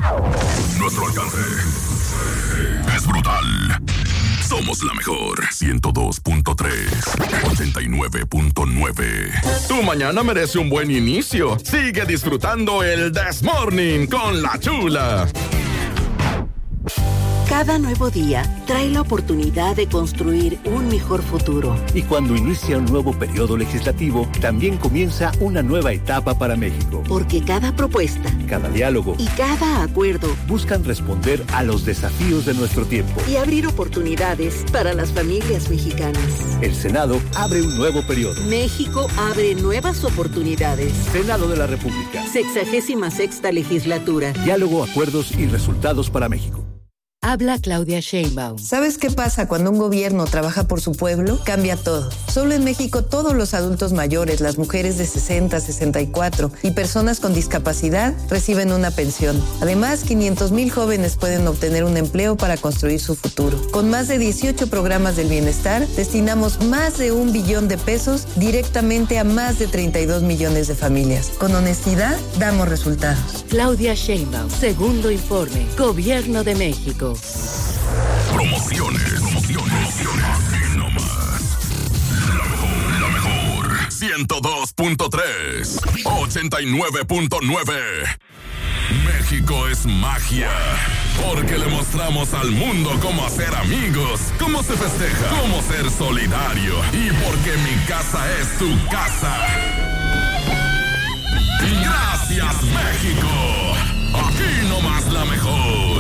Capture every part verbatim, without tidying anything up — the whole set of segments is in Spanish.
Nuestro alcance es brutal. Somos la mejor. ciento dos punto tres, ochenta y nueve punto nueve. Tu mañana merece un buen inicio. Sigue disfrutando el This Morning con La Chula. Cada nuevo día trae la oportunidad de construir un mejor futuro. Y cuando inicia un nuevo periodo legislativo, también comienza una nueva etapa para México. Porque cada propuesta, cada diálogo y cada acuerdo buscan responder a los desafíos de nuestro tiempo y abrir oportunidades para las familias mexicanas. El Senado abre un nuevo periodo. México abre nuevas oportunidades. Senado de la República. Sexagésima sexta legislatura. Diálogo, acuerdos y resultados para México. Habla Claudia Sheinbaum. ¿Sabes qué pasa cuando un gobierno trabaja por su pueblo? Cambia todo. Solo en México todos los adultos mayores, las mujeres de sesenta, sesenta y cuatro y personas con discapacidad reciben una pensión. Además, quinientos mil jóvenes pueden obtener un empleo para construir su futuro. Con más de dieciocho programas del bienestar, destinamos más de un billón de pesos directamente a más de treinta y dos millones de familias. Con honestidad, damos resultados. Claudia Sheinbaum, segundo informe, Gobierno de México. Promociones, promociones, promociones. Y no más. La mejor, la mejor. ciento dos punto tres, ochenta y nueve punto nueve. México es magia. Porque le mostramos al mundo cómo hacer amigos, cómo se festeja, cómo ser solidario. Y porque mi casa es tu casa. Y gracias, México. Aquí nomás la mejor.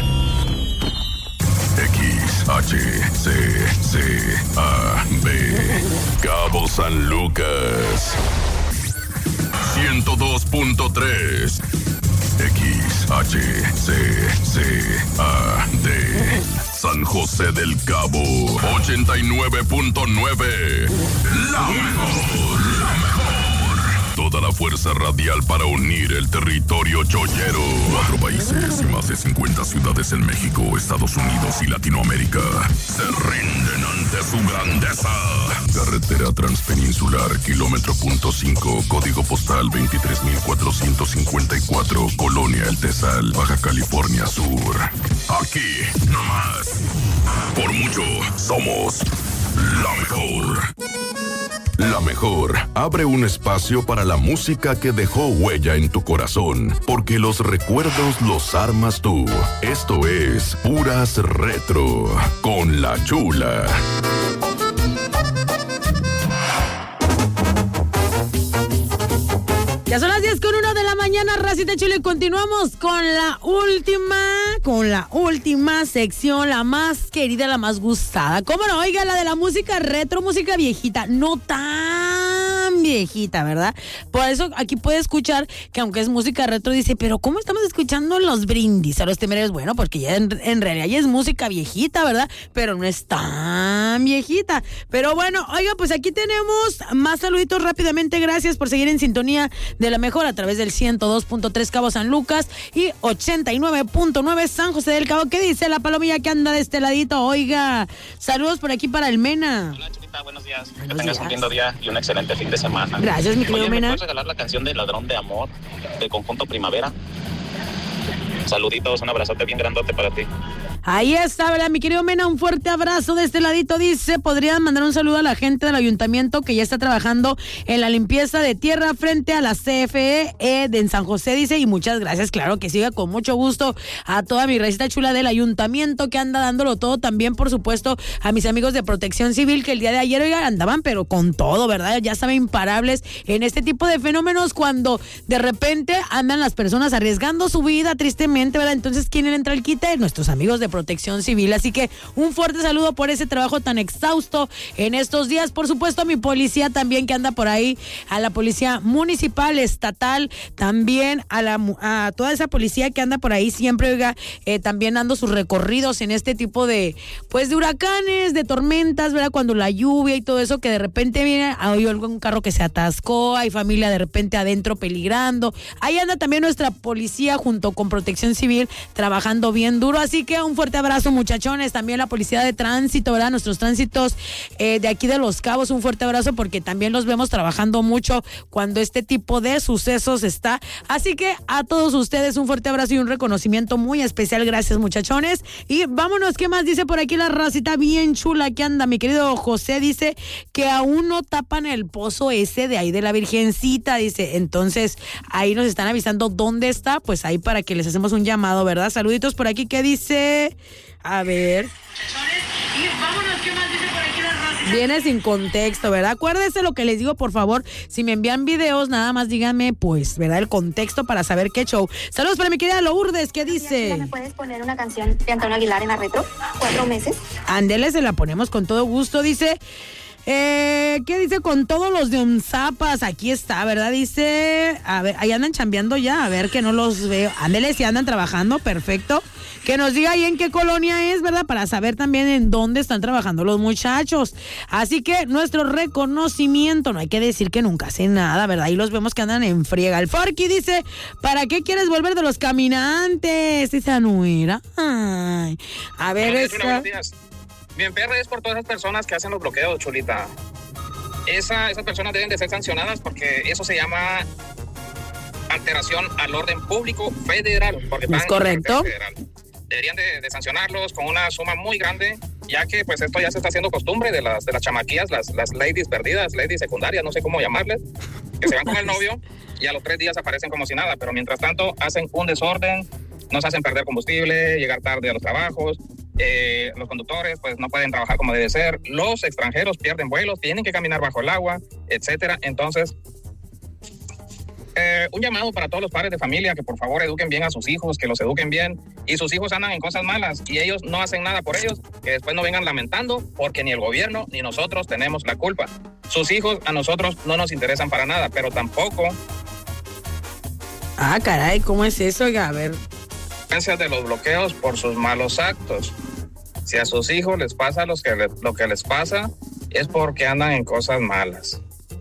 X, H, C, C, A, B. Cabo San Lucas. ciento dos punto tres. X, H, C, C, A, D. San José del Cabo. ochenta y nueve punto nueve. La mejor, la mejor. Toda la fuerza radial para unir el territorio chollero. Cuatro países y más de cincuenta ciudades en México, Estados Unidos y Latinoamérica se rinden ante su grandeza. Carretera Transpeninsular, kilómetro punto cinco, código postal veintitrés mil cuatrocientos cincuenta y cuatro, Colonia El Tesal, Baja California Sur. Aquí, nomás. Por mucho, somos la mejor. La mejor abre un espacio para la música que dejó huella en tu corazón, porque los recuerdos los armas tú. Esto es Puras Retro con La Chula. Ya son las diez con uno de la mañana, Racita Chula, y continuamos con la última, con la última sección, la más querida, la más gustada. ¿Cómo no? Oiga, la de la música retro, música viejita, no tan viejita, ¿verdad? Por eso aquí puede escuchar que aunque es música retro, dice, pero ¿cómo estamos escuchando los brindis a los temerarios? Bueno, porque ya en, en realidad ya es música viejita, ¿verdad? Pero no es tan viejita. Pero bueno, oiga, pues aquí tenemos más saluditos rápidamente. Gracias por seguir en sintonía de la mejor a través del ciento dos punto tres Cabo San Lucas y ochenta y nueve punto nueve San José del Cabo. ¿Qué dice la palomilla que anda de este ladito? Oiga, saludos por aquí para el Mena. Hola, Chulita, buenos días. Buenos que tengas días. un lindo día y un excelente fin de semana. Gracias, mi querido Oye, ¿me Mena? puedes regalar la canción de Ladrón de Amor del conjunto Primavera? Saluditos, un abrazote bien grandote para ti. Ahí está, ¿verdad? Mi querido Mena, un fuerte abrazo de este ladito. Dice, podrían mandar un saludo a la gente del ayuntamiento que ya está trabajando en la limpieza de tierra frente a la C F E de San José, dice, y muchas gracias, claro que siga con mucho gusto a toda mi racita chula del ayuntamiento que anda dándolo todo. También, por supuesto, a mis amigos de Protección Civil que el día de ayer, oiga, andaban pero con todo, ¿verdad? Ya saben, imparables en este tipo de fenómenos cuando de repente andan las personas arriesgando su vida tristemente, ¿verdad? Entonces, ¿quién le entra al quite? Nuestros amigos de Protección Civil. Así que un fuerte saludo por ese trabajo tan exhausto en estos días. Por supuesto, a mi policía también que anda por ahí, a la policía municipal, estatal, también a la a toda esa policía que anda por ahí siempre, oiga, eh, también dando sus recorridos en este tipo de, pues, de huracanes, de tormentas, ¿verdad? Cuando la lluvia y todo eso, que de repente viene, hay algún carro que se atascó, hay familia de repente adentro peligrando. Ahí anda también nuestra policía junto con Protección Civil trabajando bien duro. Así que un fuerte fuerte abrazo, muchachones. También la policía de tránsito, ¿verdad? Nuestros tránsitos eh, de aquí de Los Cabos, un fuerte abrazo porque también los vemos trabajando mucho cuando este tipo de sucesos está. Así que a todos ustedes un fuerte abrazo y un reconocimiento muy especial. Gracias, muchachones. Y vámonos, ¿qué más dice por aquí la racita bien chula que anda? Mi querido José dice que aún no tapan el pozo ese de ahí de la Virgencita, dice. Entonces, ahí nos están avisando dónde está, pues ahí para que les hacemos un llamado, ¿verdad? Saluditos por aquí, ¿qué dice? A ver. Y vámonos, ¿qué más dice por aquí la racita? Viene sin contexto, ¿verdad? Acuérdense lo que les digo, por favor. Si me envían videos, nada más díganme, pues, ¿verdad? El contexto para saber qué show. Saludos para mi querida Lourdes, ¿qué dice? ¿Me puedes poner una canción de Antonio Aguilar en la retro? Cuatro meses. Ándele, se la ponemos con todo gusto, dice. Eh, ¿qué dice con todos los de Onzapas? Aquí está, ¿verdad? Dice, a ver, ahí andan chambeando ya, a ver que no los veo. Ándele, si andan trabajando, perfecto. Que nos diga ahí en qué colonia es, ¿verdad? Para saber también en dónde están trabajando los muchachos. Así que nuestro reconocimiento, no hay que decir que nunca hace nada, ¿verdad? Ahí los vemos que andan en friega. El Forky dice, ¿para qué quieres volver de los caminantes? Esa no era. Ay. A ver, esa... Mi emperra es por todas esas personas que hacen los bloqueos, chulita. Esa, esas personas deben de ser sancionadas porque eso se llama alteración al orden público federal. Porque ¿es correcto? Federal. Deberían de, de sancionarlos con una suma muy grande, ya que pues esto ya se está haciendo costumbre de las, de las chamaquillas, las, las ladies perdidas, ladies secundarias, no sé cómo llamarles, que se van con el novio y a los tres días aparecen como si nada, pero mientras tanto hacen un desorden, nos hacen perder combustible, llegar tarde a los trabajos. Eh, los conductores pues no pueden trabajar como debe ser, los extranjeros pierden vuelos, tienen que caminar bajo el agua, etcétera. Entonces, eh, un llamado para todos los padres de familia que por favor eduquen bien a sus hijos, que los eduquen bien, y sus hijos andan en cosas malas y ellos no hacen nada por ellos, que después no vengan lamentando porque ni el gobierno ni nosotros tenemos la culpa. Sus hijos a nosotros no nos interesan para nada, pero tampoco... Ah, caray, ¿cómo es eso? Oiga, a ver... de los bloqueos por sus malos actos. Si a sus hijos les pasa los que le, lo que les pasa, es porque andan en cosas malas.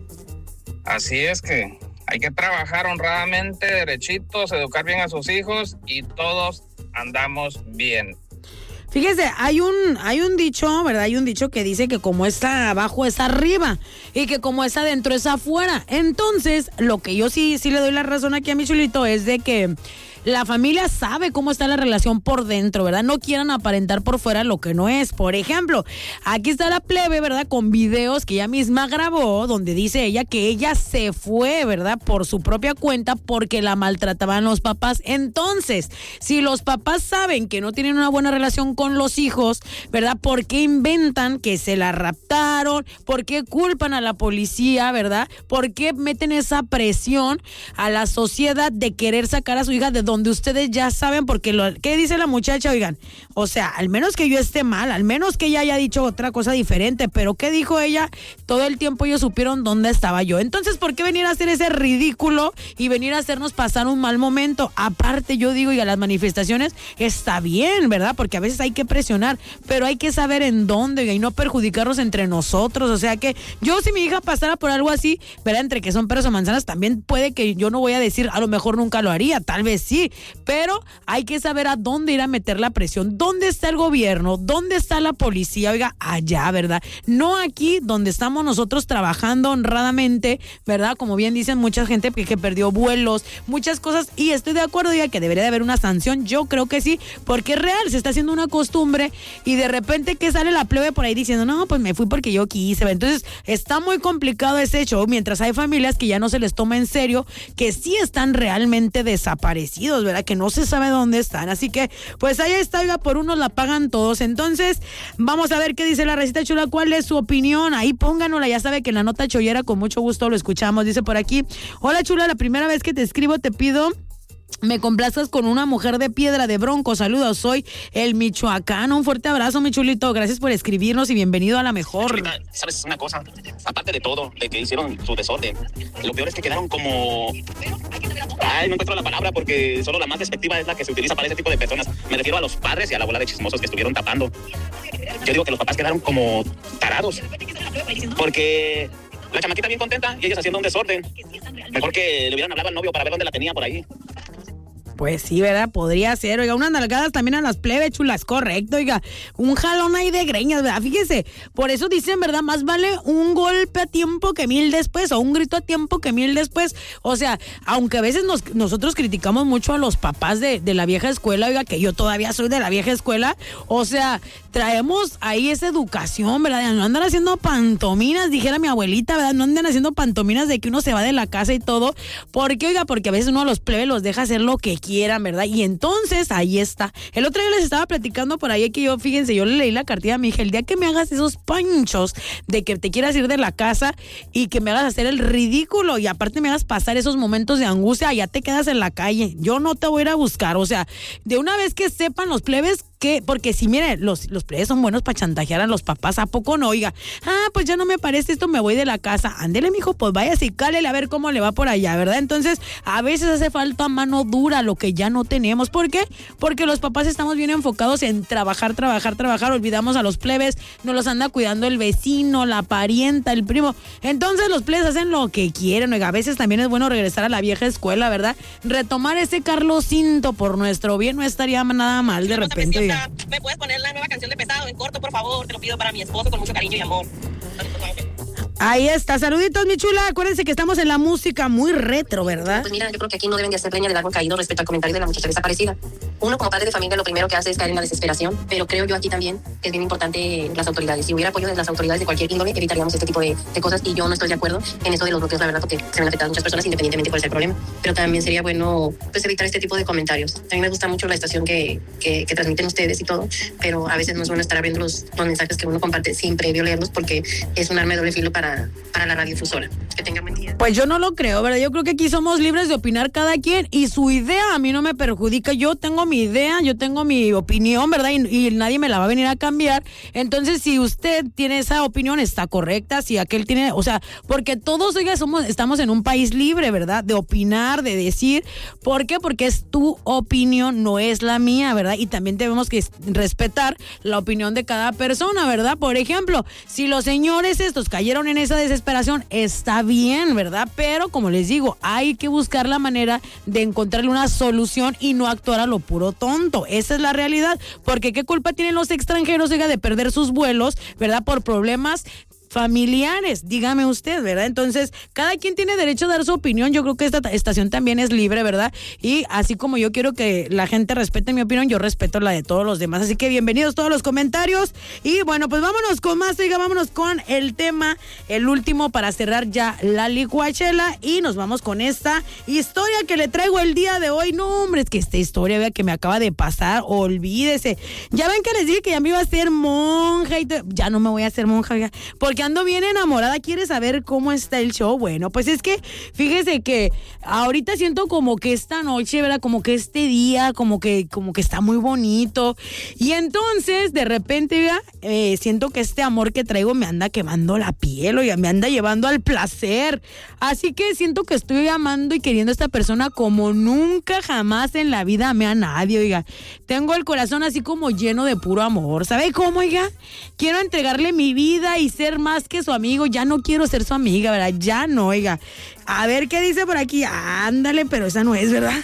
Así es que hay que trabajar honradamente, derechitos, educar bien a sus hijos y todos andamos bien. Fíjese, hay un, hay un dicho, ¿verdad? Hay un dicho que dice que como está abajo es arriba y que como está adentro es afuera. Entonces, lo que yo sí, sí le doy la razón aquí a mi chulito es de que la familia sabe cómo está la relación por dentro, ¿verdad? No quieran aparentar por fuera lo que no es. Por ejemplo, aquí está la plebe, ¿verdad? Con videos que ella misma grabó, donde dice ella que ella se fue, ¿verdad? Por su propia cuenta porque la maltrataban los papás. Entonces, si los papás saben que no tienen una buena relación con los hijos, ¿verdad? ¿Por qué inventan que se la raptaron? ¿Por qué culpan a la policía, ¿verdad? ¿Por qué meten esa presión a la sociedad de querer sacar a su hija de donde donde ustedes ya saben? Porque lo ¿qué dice la muchacha? Oigan, o sea, al menos que yo esté mal, al menos que ella haya dicho otra cosa diferente, pero ¿qué dijo ella? Todo el tiempo ellos supieron dónde estaba yo. Entonces, ¿por qué venir a hacer ese ridículo y venir a hacernos pasar un mal momento? Aparte, yo digo, y a las manifestaciones está bien, ¿verdad? Porque a veces hay que presionar, pero hay que saber en dónde, oiga, y no perjudicarnos entre nosotros. O sea que yo, si mi hija pasara por algo así, ¿verdad? Entre que son peras o manzanas, también puede que yo no voy a decir, a lo mejor nunca lo haría, tal vez sí, pero hay que saber a dónde ir a meter la presión. ¿Dónde está el gobierno? ¿Dónde está la policía? Oiga, allá, ¿verdad? No aquí donde estamos nosotros trabajando honradamente, ¿verdad? Como bien dicen mucha gente que, que perdió vuelos, muchas cosas, y estoy de acuerdo, diga, que debería de haber una sanción. Yo creo que sí, porque es real, se está haciendo una costumbre y de repente que sale la plebe por ahí diciendo, no, pues me fui porque yo quise. Entonces está muy complicado ese show, mientras hay familias que ya no se les toma en serio, que sí están realmente desaparecidos, ¿verdad? Que no se sabe dónde están. Así que, pues ahí está, oiga, por uno la pagan todos. Entonces, vamos a ver qué dice la recita chula, cuál es su opinión. Ahí pónganosla, ya sabe que en la nota chollera con mucho gusto lo escuchamos. Dice por aquí, hola chula, la primera vez que te escribo te pido me complazcas con una mujer de piedra de Bronco. Saludos, soy el michoacano. Un fuerte abrazo, mi chulito. Gracias por escribirnos y bienvenido a la mejor. Chulita, ¿sabes una cosa? Aparte de todo, de que hicieron su desorden, lo peor es que quedaron como... Ay, no encuentro la palabra porque solo la más despectiva es la que se utiliza para ese tipo de personas. Me refiero a los padres y a la bola de chismosos que estuvieron tapando. Yo digo que los papás quedaron como tarados. Porque la chamaquita bien contenta y ellos haciendo un desorden. Mejor que le hubieran hablado al novio para ver dónde la tenía por ahí. Pues sí, ¿verdad? Podría ser, oiga, unas nalgadas también a las plebes, chulas, correcto, oiga, un jalón ahí de greñas, ¿verdad? Fíjese, por eso dicen, ¿verdad? Más vale un golpe a tiempo que mil después, o un grito a tiempo que mil después, o sea, aunque a veces nos, nosotros criticamos mucho a los papás de, de la vieja escuela, oiga, que yo todavía soy de la vieja escuela, o sea, traemos ahí esa educación, ¿verdad? No andan haciendo pantominas, dijera mi abuelita, ¿verdad? No andan haciendo pantominas de que uno se va de la casa y todo, porque, oiga, porque a veces uno a los plebes los deja hacer lo que quieran, ¿verdad? Y entonces ahí está. El otro día les estaba platicando por ahí que yo, fíjense, yo le leí la cartilla a mi hija, el día que me hagas esos panchos de que te quieras ir de la casa y que me hagas hacer el ridículo y aparte me hagas pasar esos momentos de angustia, ya te quedas en la calle. Yo no te voy a ir a buscar, o sea, de una vez que sepan los plebes que, porque si miren, los, los plebes son buenos para chantajear a los papás, ¿a poco no? Oiga, ah, pues ya no me parece esto, me voy de la casa. Ándele, mijo, pues váyase y cálele a ver cómo le va por allá, ¿verdad? Entonces, a veces hace falta mano dura, lo que ya no tenemos. ¿Por qué? Porque los papás estamos bien enfocados en trabajar, trabajar, trabajar, olvidamos a los plebes, nos los anda cuidando el vecino, la parienta, el primo. Entonces, los plebes hacen lo que quieren, oiga, a veces también es bueno regresar a la vieja escuela, ¿verdad? Retomar ese Carlos Cinto por nuestro bien no estaría nada mal de repente, oiga. ¿Me puedes poner la nueva canción de Pesado en corto, por favor? Te lo pido para mi esposo con mucho cariño y amor. Ahí está, saluditos mi chula, acuérdense que estamos en la música muy retro, ¿verdad? Pues mira, yo creo que aquí no deben de hacer leña del árbol caído respecto al comentario de la muchacha desaparecida. Uno como padre de familia lo primero que hace es caer en la desesperación, pero creo yo aquí también que es bien importante las autoridades. Si hubiera apoyo de las autoridades de cualquier índole, evitaríamos este tipo de, de cosas y yo no estoy de acuerdo en eso de los bloqueos, la verdad, porque se ven afectadas muchas personas independientemente de cuál sea el problema, pero también sería bueno pues evitar este tipo de comentarios. A mí me gusta mucho la estación que, que, que transmiten ustedes y todo, pero a veces no es bueno estar abriendo los, los mensajes que uno comparte sin previo leerlos porque es un arma de doble filo para, para la radiodifusora. Que tenga buen día. Pues yo no lo creo, ¿verdad? Yo creo que aquí somos libres de opinar cada quien y su idea a mí no me perjudica. Yo tengo mi idea, yo tengo mi opinión, ¿verdad? Y, y nadie me la va a venir a cambiar. Entonces, si usted tiene esa opinión, está correcta. Si aquel tiene, o sea, porque todos, oiga, somos, estamos en un país libre, ¿verdad? De opinar, de decir. ¿Por qué? Porque es tu opinión, no es la mía, ¿verdad? Y también tenemos que respetar la opinión de cada persona, ¿verdad? Por ejemplo, si los señores estos cayeron en esa desesperación, está bien, ¿verdad? Pero como les digo, hay que buscar la manera de encontrarle una solución y no actuar a lo puro tonto. Esa es la realidad, porque ¿qué culpa tienen los extranjeros, oiga, de perder sus vuelos, ¿verdad? Por problemas familiares, dígame usted, ¿verdad? Entonces, cada quien tiene derecho a dar su opinión. Yo creo que esta estación también es libre, ¿verdad? Y así como yo quiero que la gente respete mi opinión, yo respeto la de todos los demás. Así que bienvenidos todos los comentarios. Y bueno, pues vámonos con más, oiga, vámonos con el tema, el último para cerrar ya la licuachela. Y nos vamos con esta historia que le traigo el día de hoy. No, hombre, es que esta historia, vea, que me acaba de pasar, olvídese. Ya ven que les dije que ya me iba a hacer monja y ya no me voy a hacer monja, oiga, porque ando bien enamorada. ¿Quiere saber cómo está el show? Bueno, pues es que fíjese que ahorita siento como que esta noche, ¿verdad? Como que este día, como que, como que está muy bonito. Y entonces, de repente, ¿verdad? Eh, siento que este amor que traigo me anda quemando la piel, oiga, me anda llevando al placer. Así que siento que estoy amando y queriendo a esta persona como nunca jamás en la vida amé a nadie, oiga. Tengo el corazón así como lleno de puro amor. ¿Sabe cómo, oiga? Quiero entregarle mi vida y ser más que su amigo. Ya no quiero ser su amiga, ¿verdad? Ya no, oiga. A ver qué dice por aquí. Ándale, pero esa no es, ¿verdad?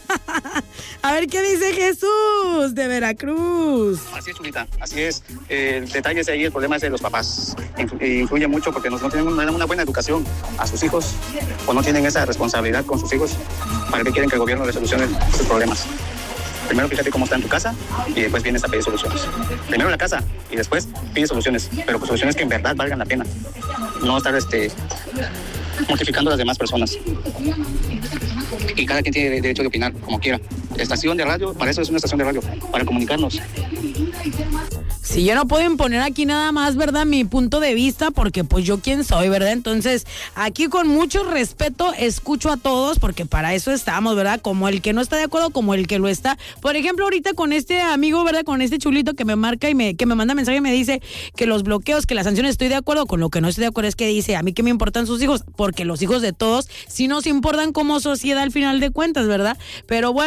A ver qué dice Jesús de Veracruz. Así es, Chulita, así es. El detalle es ahí, el problema es de los papás. Influye mucho porque no tienen una buena educación a sus hijos o no tienen esa responsabilidad con sus hijos. ¿Para qué quieren que el gobierno les solucione sus problemas? Primero fíjate cómo está en tu casa y después vienes a pedir soluciones. Primero la casa y después pides soluciones, pero pues soluciones que en verdad valgan la pena. No estar este, mortificando a las demás personas. Y cada quien tiene derecho de opinar como quiera. Estación de radio, para eso es una estación de radio, para comunicarnos. Sí, yo no puedo imponer aquí nada más, ¿verdad? Mi punto de vista, porque pues yo quién soy, ¿verdad? Entonces, aquí con mucho respeto escucho a todos, porque para eso estamos, ¿verdad? Como el que no está de acuerdo, como el que lo está. Por ejemplo, ahorita con este amigo, ¿verdad? Con este chulito que me marca y me, que me manda mensaje y me dice que los bloqueos, que las sanciones, estoy de acuerdo. Con lo que no estoy de acuerdo es que dice, a mí que me importan sus hijos, porque los hijos de todos sí nos importan como sociedad al final de cuentas, ¿verdad? Pero bueno, oiga,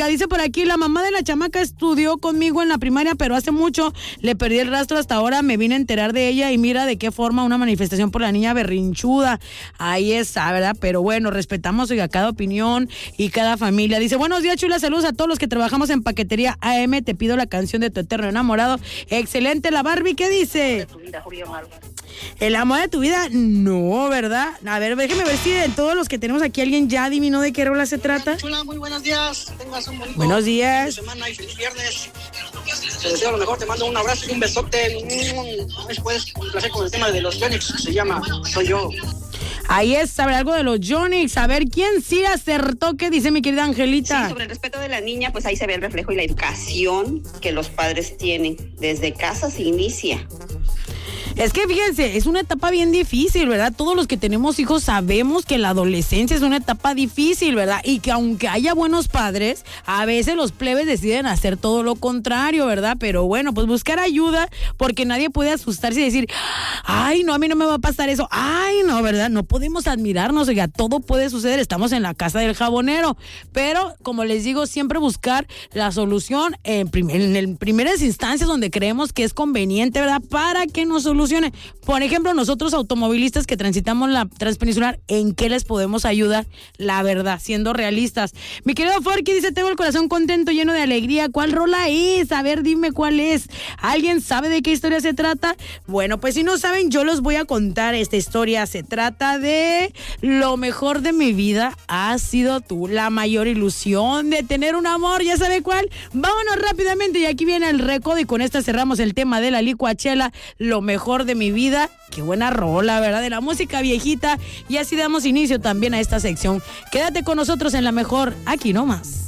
Oiga, dice por aquí, la mamá de la chamaca estudió conmigo en la primaria, pero hace mucho le perdí el rastro, hasta ahora me vine a enterar de ella y mira de qué forma una manifestación por la niña berrinchuda. Ahí está, ¿verdad? Pero bueno, respetamos, oiga, cada opinión y cada familia. Dice, buenos días, chula, saludos a todos los que trabajamos en Paquetería A M, te pido la canción de Tu Eterno Enamorado. Excelente, la Barbie, ¿qué dice? El amor de tu vida, no, ¿verdad? A ver, déjeme ver si de todos los que tenemos aquí alguien ya adivinó de qué rola se trata. Chula, muy buenos días. Tengas un bonito buenos días. fin de semana y feliz viernes. Te deseo lo mejor, te mando un abrazo y un besote. Después, un placer con el tema de los Yonix, se llama Soy Yo. Ahí es, saber algo de los Yonix. A ver, ¿quién sí acertó? ¿Qué dice mi querida Angelita? Sí, sobre el respeto de la niña, pues ahí se ve el reflejo y la educación que los padres tienen. Desde casa se inicia. Es que fíjense, es una etapa bien difícil, ¿verdad? Todos los que tenemos hijos sabemos que la adolescencia es una etapa difícil, ¿verdad? Y que aunque haya buenos padres, a veces los plebes deciden hacer todo lo contrario, ¿verdad? Pero bueno, pues buscar ayuda, porque nadie puede asustarse y decir, ay, no, a mí no me va a pasar eso. Ay, no, ¿verdad? No podemos admirarnos, oiga, todo puede suceder, estamos en la casa del jabonero. Pero, como les digo, siempre buscar la solución en, prim- en el primeras instancias donde creemos que es conveniente, ¿verdad? Para que nos solucione. Por ejemplo, nosotros automovilistas que transitamos la transpeninsular, ¿en qué les podemos ayudar? La verdad, siendo realistas. Mi querido Forky dice, tengo el corazón contento, lleno de alegría. ¿Cuál rola es? A ver, dime cuál es. ¿Alguien sabe de qué historia se trata? Bueno, pues si no saben, yo les voy a contar esta historia. Se trata de lo mejor de mi vida ha sido tú, la mayor ilusión de tener un amor. ¿Ya sabe cuál? Vámonos rápidamente y aquí viene el recodo y con esta cerramos el tema de la licuachela. Lo mejor de mi vida. Qué buena rola, ¿verdad? De la música viejita. Y así damos inicio también a esta sección. Quédate con nosotros en la mejor, aquí nomás.